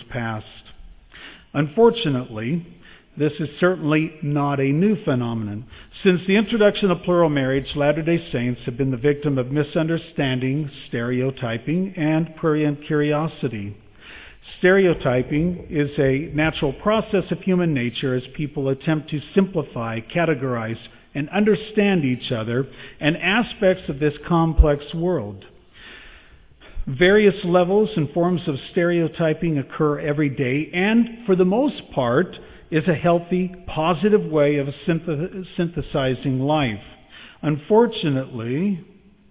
past. Unfortunately, this is certainly not a new phenomenon. Since the introduction of plural marriage, Latter-day Saints have been the victim of misunderstanding, stereotyping, and prurient curiosity. Stereotyping is a natural process of human nature as people attempt to simplify, categorize, and understand each other and aspects of this complex world. Various levels and forms of stereotyping occur every day, and for the most part, is a healthy, positive way of synthesizing life. Unfortunately,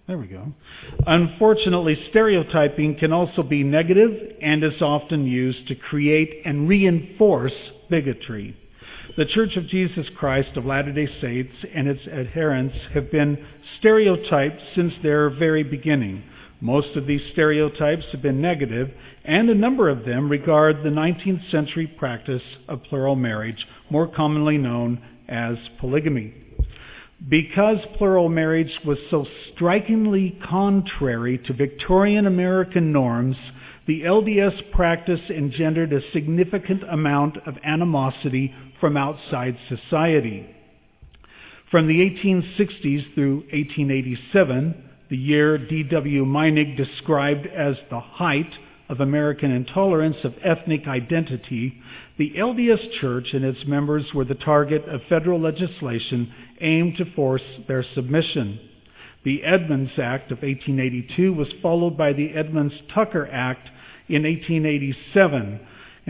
stereotyping can also be negative and is often used to create and reinforce bigotry. The Church of Jesus Christ of Latter-day Saints and its adherents have been stereotyped since their very beginning. Most of these stereotypes have been negative, and a number of them regard the 19th century practice of plural marriage, more commonly known as polygamy. Because plural marriage was so strikingly contrary to Victorian American norms, the LDS practice engendered a significant amount of animosity from outside society. From the 1860s through 1887, the year D.W. Meinig described as the height of American intolerance of ethnic identity, the LDS Church and its members were the target of federal legislation aimed to force their submission. The Edmunds Act of 1882 was followed by the Edmunds-Tucker Act in 1887,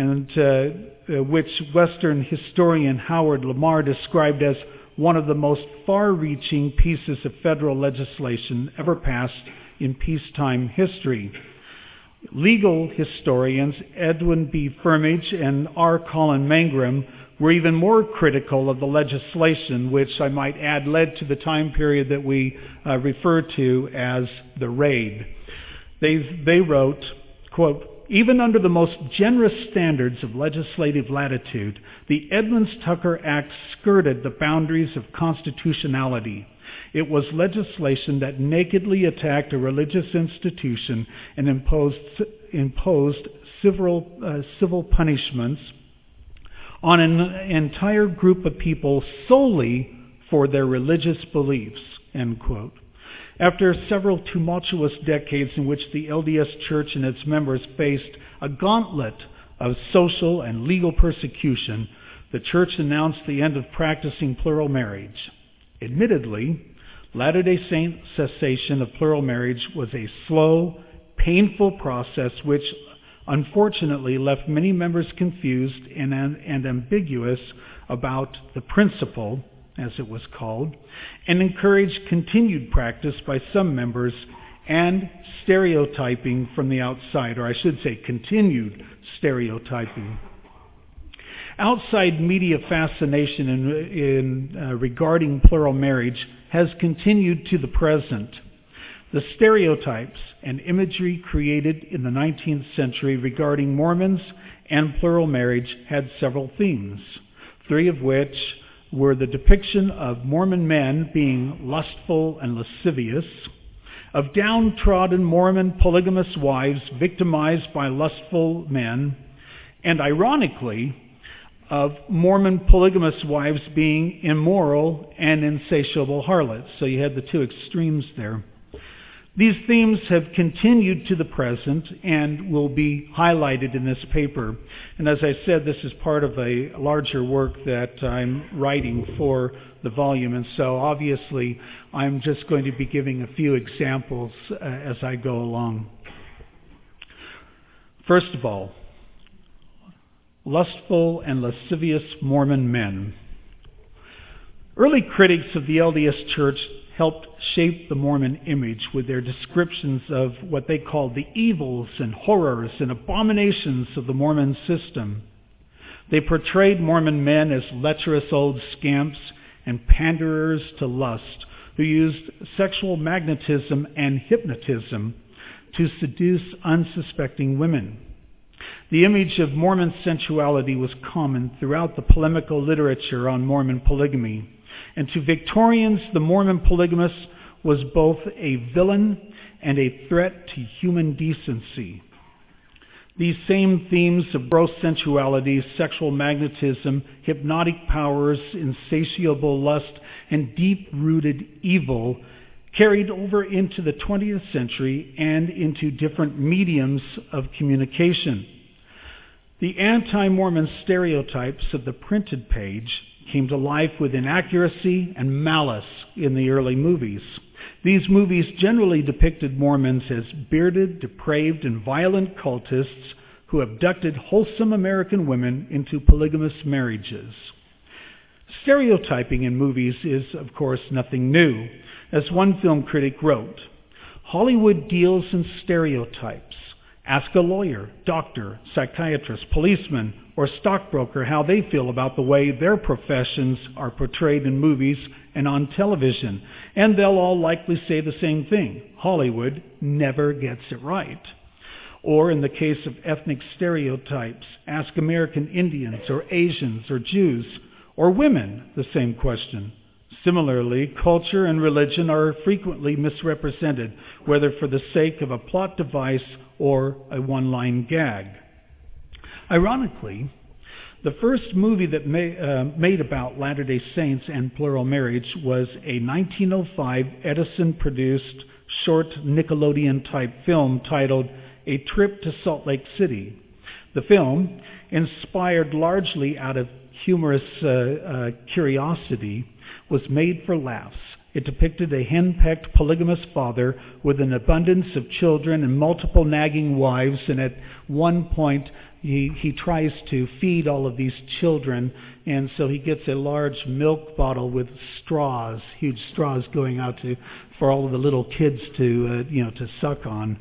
and which Western historian Howard Lamar described as one of the most far-reaching pieces of federal legislation ever passed in peacetime history. Legal historians Edwin B. Firmage and R. Colin Mangrum were even more critical of the legislation, which I might add led to the time period that we refer to as the Raid. They wrote, quote, "Even under the most generous standards of legislative latitude, the Edmunds-Tucker Act skirted the boundaries of constitutionality. It was legislation that nakedly attacked a religious institution and imposed civil punishments on an entire group of people solely for their religious beliefs," end quote. After several tumultuous decades in which the LDS Church and its members faced a gauntlet of social and legal persecution, the Church announced the end of practicing plural marriage. Admittedly, Latter-day Saint cessation of plural marriage was a slow, painful process which unfortunately left many members confused and ambiguous about the principle, as it was called, and encouraged continued practice by some members and stereotyping from the outside, or I should say continued stereotyping. Outside media fascination regarding plural marriage has continued to the present. The stereotypes and imagery created in the 19th century regarding Mormons and plural marriage had several themes, three of which were the depiction of Mormon men being lustful and lascivious, of downtrodden Mormon polygamous wives victimized by lustful men, and ironically, of Mormon polygamous wives being immoral and insatiable harlots. So you had the two extremes there. These themes have continued to the present and will be highlighted in this paper. And as I said, this is part of a larger work that I'm writing for the volume. And so obviously, I'm just going to be giving a few examples as I go along. First of all, lustful and lascivious Mormon men. Early critics of the LDS Church helped shape the Mormon image with their descriptions of what they called the evils and horrors and abominations of the Mormon system. They portrayed Mormon men as lecherous old scamps and panderers to lust who used sexual magnetism and hypnotism to seduce unsuspecting women. The image of Mormon sensuality was common throughout the polemical literature on Mormon polygamy. And to Victorians, the Mormon polygamist was both a villain and a threat to human decency. These same themes of gross sensuality, sexual magnetism, hypnotic powers, insatiable lust, and deep-rooted evil carried over into the 20th century and into different mediums of communication. The anti-Mormon stereotypes of the printed page came to life with inaccuracy and malice in the early movies. These movies generally depicted Mormons as bearded, depraved, and violent cultists who abducted wholesome American women into polygamous marriages. Stereotyping in movies is, of course, nothing new. As one film critic wrote, "Hollywood deals in stereotypes. Ask a lawyer, doctor, psychiatrist, policeman, or stockbroker how they feel about the way their professions are portrayed in movies and on television, and they'll all likely say the same thing: Hollywood never gets it right." Or in the case of ethnic stereotypes, ask American Indians or Asians or Jews or women the same question. Similarly, culture and religion are frequently misrepresented, whether for the sake of a plot device or a one-line gag. Ironically, the first movie that made about Latter-day Saints and plural marriage was a 1905 Edison-produced short Nickelodeon-type film titled A Trip to Salt Lake City. The film, inspired largely out of humorous curiosity, was made for laughs. It depicted a henpecked polygamous father with an abundance of children and multiple nagging wives, and at one point he tries to feed all of these children, and so he gets a large milk bottle with straws, huge straws going out for all of the little kids to suck on.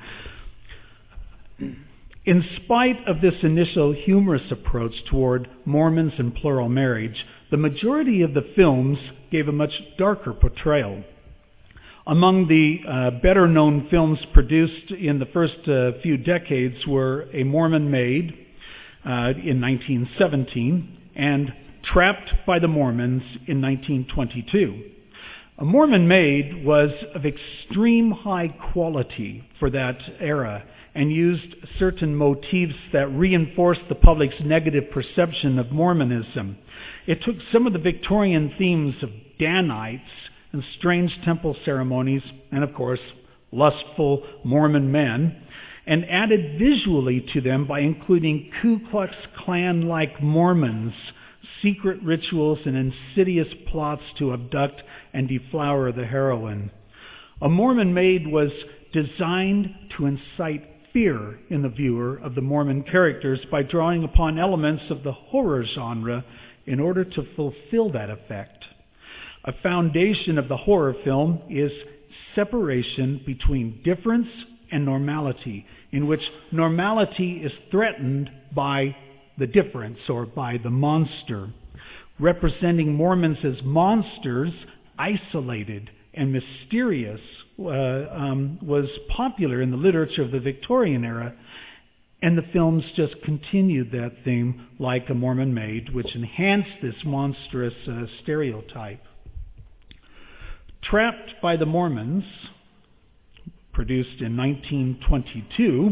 In spite of this initial humorous approach toward Mormons and plural marriage, the majority of the films gave a much darker portrayal. Among the better-known films produced in the first few decades were A Mormon Maid in 1917 and Trapped by the Mormons in 1922. A Mormon Maid was of extreme high quality for that era and used certain motifs that reinforced the public's negative perception of Mormonism. It took some of the Victorian themes of Danites and strange temple ceremonies, and of course, lustful Mormon men, and added visually to them by including Ku Klux Klan-like Mormons, secret rituals, and insidious plots to abduct and deflower the heroine. A Mormon Maid was designed to incite fear in the viewer of the Mormon characters by drawing upon elements of the horror genre in order to fulfill that effect. A foundation of the horror film is separation between difference and normality, in which normality is threatened by the difference or by the monster. Representing Mormons as monsters, isolated and mysterious, was popular in the literature of the Victorian era, and the films just continued that theme, like A Mormon Maid, which enhanced this monstrous stereotype. Trapped by the Mormons, produced in 1922,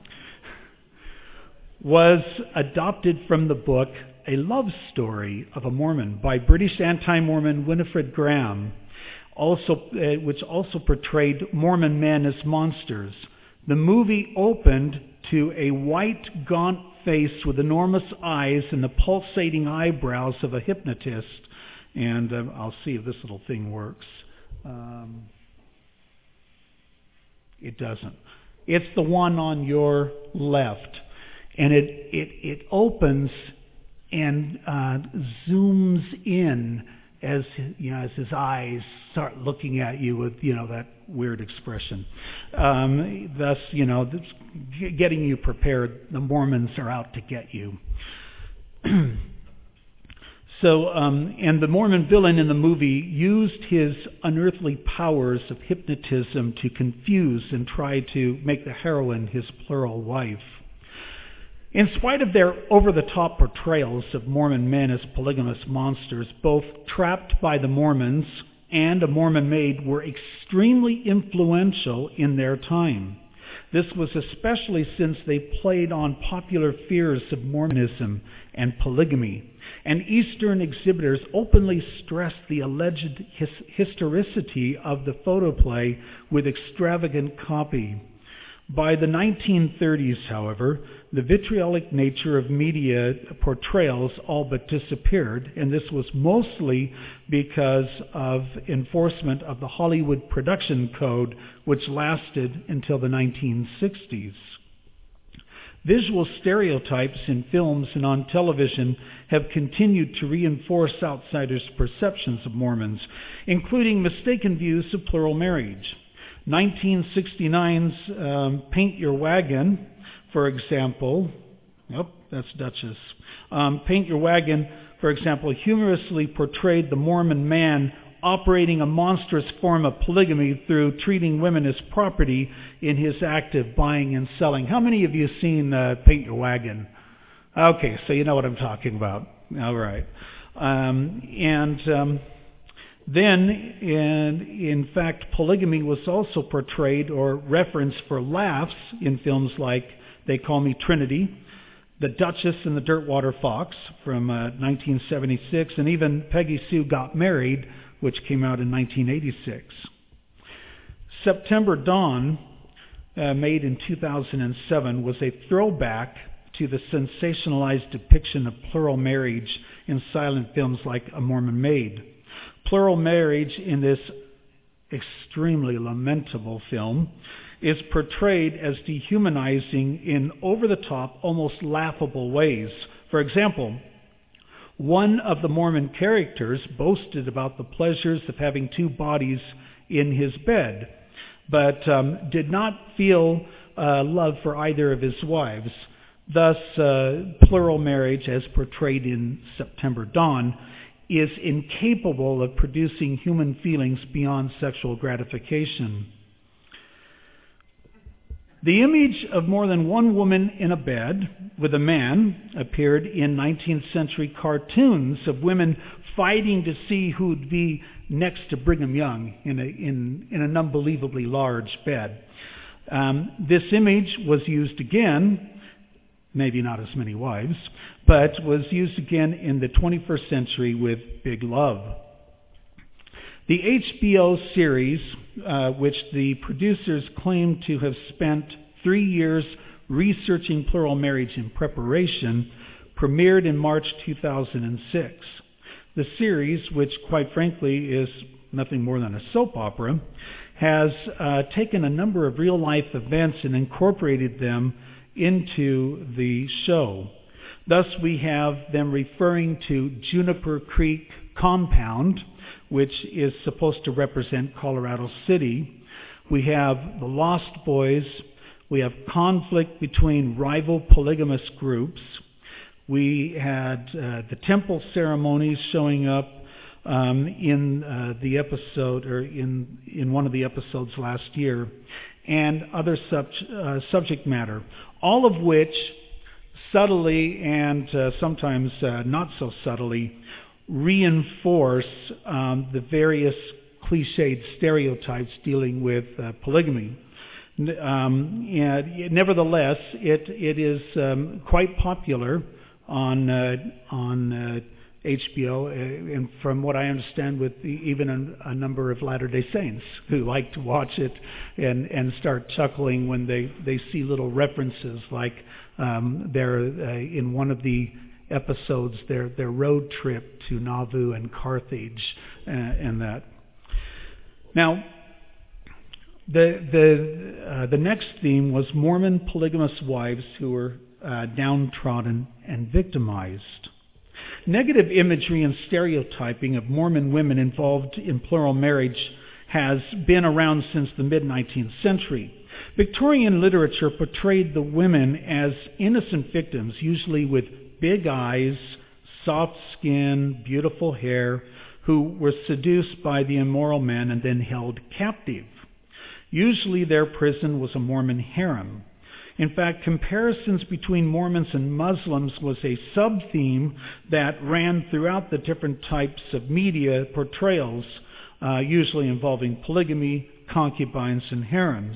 was adopted from the book A Love Story of a Mormon by British anti-Mormon Winifred Graham, which also portrayed Mormon men as monsters. The movie opened to a white, gaunt face with enormous eyes and the pulsating eyebrows of a hypnotist. And I'll see if this little thing works. It doesn't. It's the one on your left. And it opens and zooms in as his eyes start looking at you with that weird expression. Thus, getting you prepared. The Mormons are out to get you. And the Mormon villain in the movie used his unearthly powers of hypnotism to confuse and try to make the heroine his plural wife. In spite of their over-the-top portrayals of Mormon men as polygamous monsters, both Trapped by the Mormons and A Mormon Maid were extremely influential in their time. This was especially since they played on popular fears of Mormonism and polygamy, and Eastern exhibitors openly stressed the alleged historicity of the photoplay with extravagant copy. By the 1930s, however, the vitriolic nature of media portrayals all but disappeared, and this was mostly because of enforcement of the Hollywood Production Code, which lasted until the 1960s. Visual stereotypes in films and on television have continued to reinforce outsiders' perceptions of Mormons, including mistaken views of plural marriage. 1969's Paint Your Wagon, for example, that's Duchess. Paint Your Wagon, for example, humorously portrayed the Mormon man operating a monstrous form of polygamy through treating women as property in his act of buying and selling. How many of you have seen Paint Your Wagon? Okay, so you know what I'm talking about. All right. Then, in fact, polygamy was also portrayed or referenced for laughs in films like They Call Me Trinity, The Duchess and the Dirtwater Fox from 1976, and even Peggy Sue Got Married, which came out in 1986. September Dawn, made in 2007, was a throwback to the sensationalized depiction of plural marriage in silent films like A Mormon Maid. Plural marriage in this extremely lamentable film is portrayed as dehumanizing in over-the-top, almost laughable ways. For example, one of the Mormon characters boasted about the pleasures of having two bodies in his bed, but did not feel love for either of his wives. Thus, plural marriage, as portrayed in September Dawn, is incapable of producing human feelings beyond sexual gratification. The image of more than one woman in a bed with a man appeared in 19th century cartoons of women fighting to see who would be next to Brigham Young in an unbelievably large bed. This image was used again, maybe not as many wives, but was used again in the 21st century with Big Love. The HBO series, which the producers claim to have spent 3 years researching plural marriage in preparation, premiered in March 2006. The series, which quite frankly is nothing more than a soap opera, has taken a number of real-life events and incorporated them into the show. Thus, we have them referring to Juniper Creek Compound, which is supposed to represent Colorado City. We have the Lost Boys. We have conflict between rival polygamous groups. We had the temple ceremonies showing up in the episode, or in one of the episodes last year, and other subject matter, all of which subtly and sometimes not so subtly reinforce the various cliched stereotypes dealing with polygamy. Nevertheless, it is quite popular on HBO, and from what I understand, with even a number of Latter-day Saints who like to watch it and start chuckling when they see little references, like they're in one of the episodes, their road trip to Nauvoo and Carthage, and that. Now, the next theme was Mormon polygamous wives who were downtrodden and victimized. Negative imagery and stereotyping of Mormon women involved in plural marriage has been around since the mid-19th century. Victorian literature portrayed the women as innocent victims, usually with big eyes, soft skin, beautiful hair, who were seduced by the immoral men and then held captive. Usually their prison was a Mormon harem. In fact, comparisons between Mormons and Muslims was a sub-theme that ran throughout the different types of media portrayals, usually involving polygamy, concubines, and harems.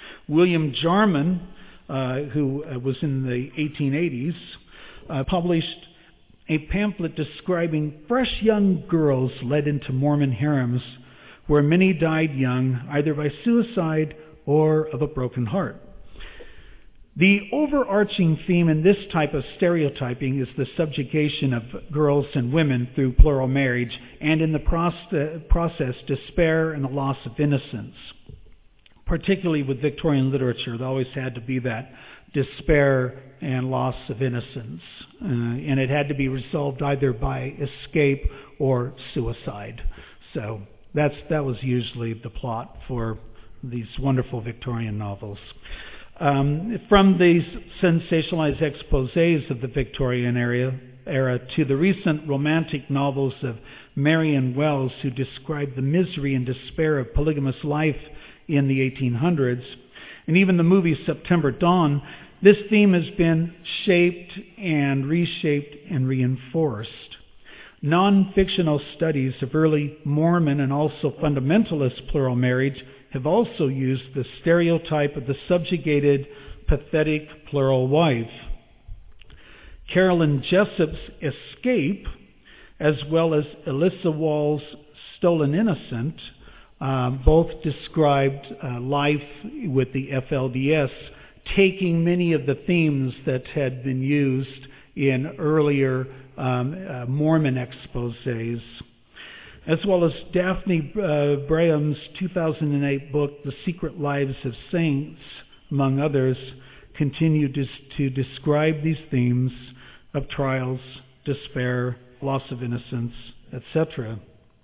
William Jarman, who was in the 1880s, published a pamphlet describing fresh young girls led into Mormon harems, where many died young, either by suicide or of a broken heart. The overarching theme in this type of stereotyping is the subjugation of girls and women through plural marriage, and in the process, despair and the loss of innocence. Particularly with Victorian literature, there always had to be that despair and loss of innocence. And it had to be resolved either by escape or suicide. So that was usually the plot for these wonderful Victorian novels. From these sensationalized exposés of the Victorian era to the recent romantic novels of Marion Wells, who describe the misery and despair of polygamous life in the 1800s, and even the movie September Dawn, this theme has been shaped and reshaped and reinforced. Non-fictional studies of early Mormon and also fundamentalist plural marriage have also used the stereotype of the subjugated, pathetic plural wife. Carolyn Jessup's Escape, as well as Alyssa Wall's Stolen Innocent, both described life with the FLDS, taking many of the themes that had been used in earlier Mormon exposés, as well as Daphne Graham's 2008 book, The Secret Lives of Saints, among others, continue to describe these themes of trials, despair, loss of innocence, etc.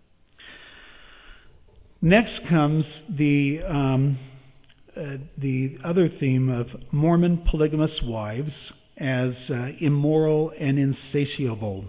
Next comes the other theme of Mormon polygamous wives as immoral and insatiable.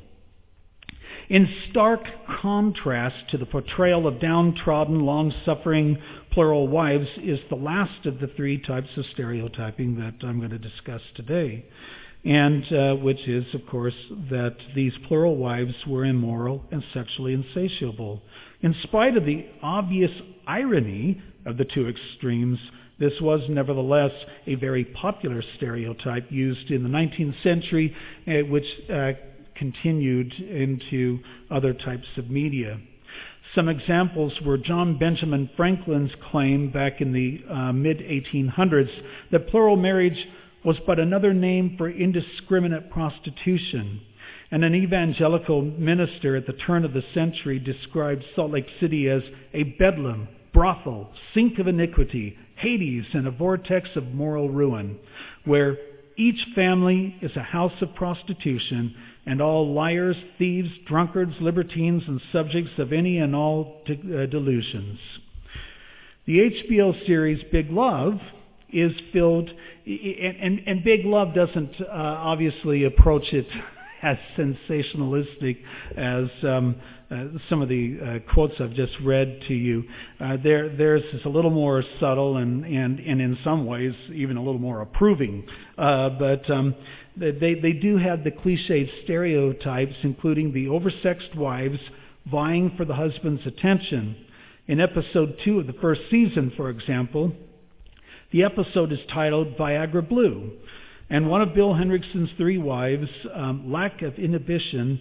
In stark contrast to the portrayal of downtrodden, long-suffering plural wives is the last of the three types of stereotyping that I'm going to discuss today, and which is, of course, that these plural wives were immoral and sexually insatiable. In spite of the obvious irony of the two extremes, this was nevertheless a very popular stereotype used in the 19th century, which continued into other types of media. Some examples were John Benjamin Franklin's claim back in the mid-1800s that plural marriage was but another name for indiscriminate prostitution. And an evangelical minister at the turn of the century described Salt Lake City as a bedlam, brothel, sink of iniquity, Hades, and a vortex of moral ruin, where each family is a house of prostitution, and all liars, thieves, drunkards, libertines, and subjects of any and all delusions. The HBO series Big Love is filled, and Big Love doesn't obviously approach it as sensationalistic as some of the quotes I've just read to you. Theirs is a little more subtle and in some ways even a little more approving. But they do have the cliched stereotypes, including the oversexed wives vying for the husband's attention. In episode 2 of the first season, for example, the episode is titled Viagra Blue. And one of Bill Hendrickson's three wives' lack of inhibition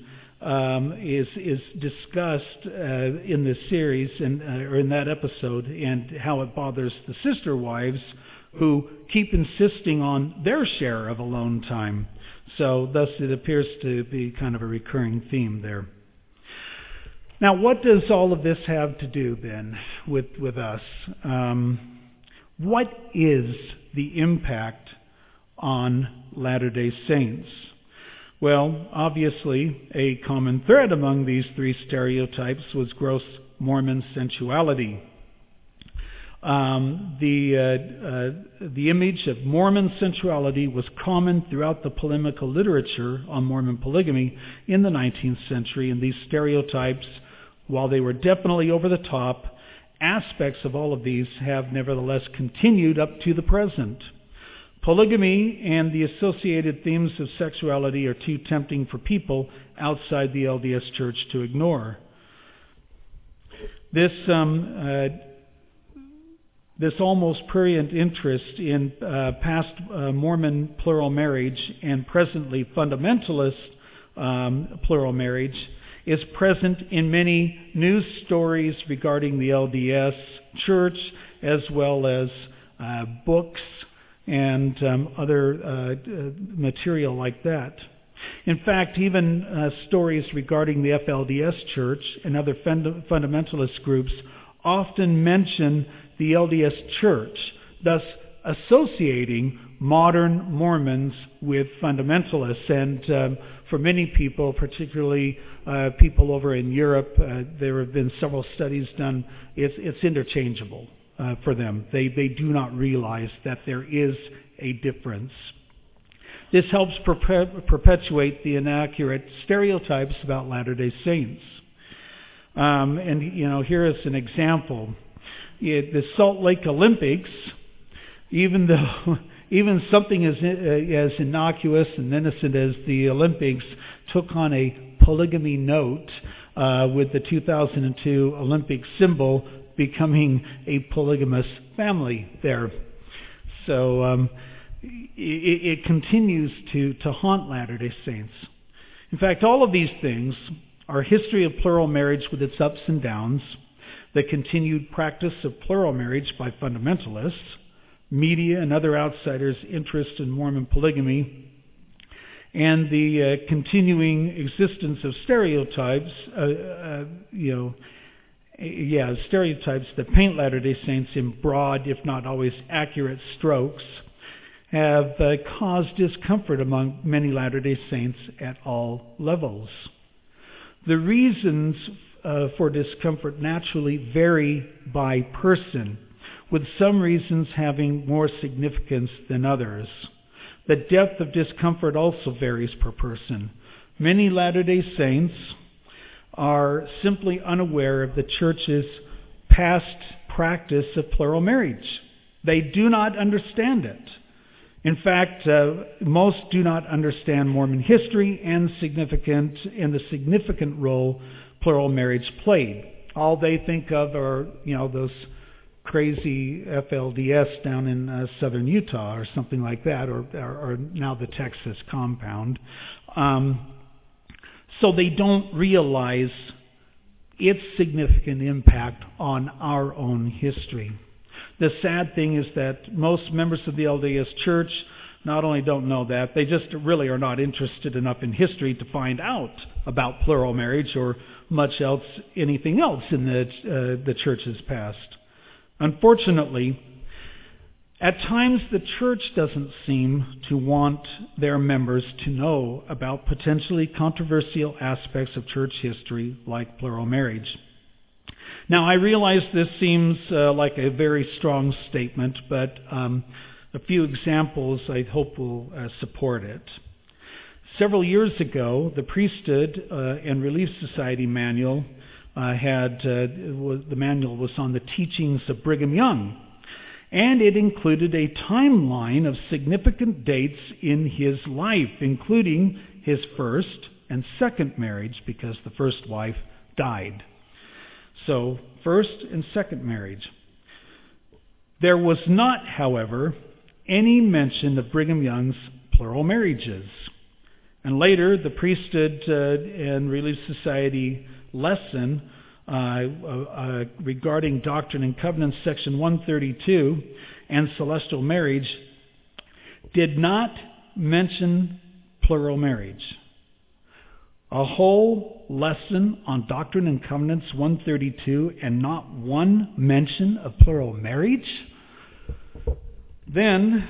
is discussed in this series or in that episode, and how it bothers the sister wives who keep insisting on their share of alone time. So thus it appears to be kind of a recurring theme there. Now, what does all of this have to do then with us? What is the impact on Latter-day Saints? Well, obviously, a common thread among these three stereotypes was gross Mormon sensuality. The image of Mormon sensuality was common throughout the polemical literature on Mormon polygamy in the 19th century, and these stereotypes, while they were definitely over the top, aspects of all of these have nevertheless continued up to the present. Polygamy and the associated themes of sexuality are too tempting for people outside the LDS Church to this almost prurient interest in past Mormon plural marriage and presently fundamentalist plural marriage is present in many news stories regarding the LDS Church, as well as books and other material like that. In fact, even stories regarding the FLDS Church and other fundamentalist groups often mention the LDS Church, thus associating modern Mormons with fundamentalists. And for many people, particularly people over in Europe, there have been several studies done. It's interchangeable for them. They do not realize that there is a difference. This helps perpetuate the inaccurate stereotypes about Latter-day Saints. And here is an example. The Salt Lake Olympics, even something as innocuous and innocent as the Olympics, took on a polygamy note with the 2002 Olympic symbol becoming a polygamous family there. So it continues to haunt Latter-day Saints. In fact, all of these things are history of plural marriage with its ups and downs, the continued practice of plural marriage by fundamentalists, media and other outsiders' interest in Mormon polygamy, and the continuing existence of stereotypes, stereotypes that paint Latter-day Saints in broad, if not always accurate strokes, have caused discomfort among many Latter-day Saints at all levels. The reasons for discomfort naturally vary by person, with some reasons having more significance than others. The depth of discomfort also varies per person. Many Latter-day Saints are simply unaware of the Church's past practice of plural marriage. They do not understand it. In fact, most do not understand Mormon history and the significant role plural marriage played. All they think of are, those crazy FLDS down in southern Utah or something like that, or now the Texas compound. So they don't realize its significant impact on our own history. The sad thing is that most members of the LDS Church not only don't know that, they just really are not interested enough in history to find out about plural marriage or anything else in the Church's past. Unfortunately, at times the Church doesn't seem to want their members to know about potentially controversial aspects of Church history like plural marriage. Now, I realize this seems like a very strong statement, but a few examples I hope will support it. Several years ago, the Priesthood and Relief Society manual the manual was on the teachings of Brigham Young, and it included a timeline of significant dates in his life, including his first and second marriage, because the first wife died. So, first and second marriage. There was not, however, any mention of Brigham Young's plural marriages. And later, the Priesthood and Relief Society lesson regarding Doctrine and Covenants, section 132, and celestial marriage, did not mention plural marriage. A whole lesson on Doctrine and Covenants 132 and not one mention of plural marriage? Then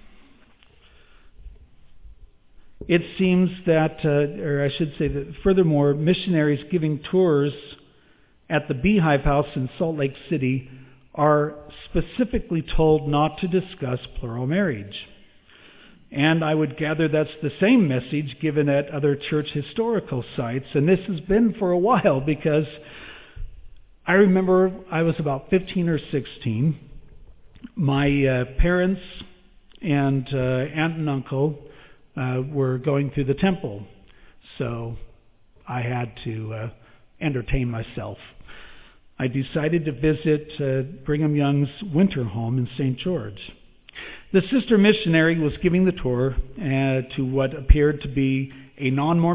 it seems that, or I should say that furthermore, missionaries giving tours at the Beehive House in Salt Lake City are specifically told not to discuss plural marriage. And I would gather that's the same message given at other church historical sites. And this has been for a while, because I remember I was about 15 or 16. My parents and aunt and uncle were going through the temple. So I had to entertain myself. I decided to visit Brigham Young's winter home in St. George. The sister missionary was giving the tour to what appeared to be a non-Mormon